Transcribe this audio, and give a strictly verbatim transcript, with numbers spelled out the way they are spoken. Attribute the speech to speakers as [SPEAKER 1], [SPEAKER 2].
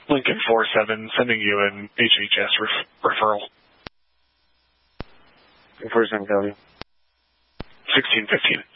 [SPEAKER 1] Lincoln four seven, sending you an H H S ref- referral.
[SPEAKER 2] four seven, copy.
[SPEAKER 1] sixteen fifteen.